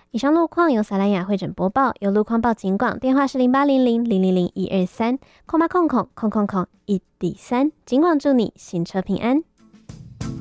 以上路况由萨兰雅会诊播报，有路况报警广，电话是0800000123，空1D3，警广祝你行车平安。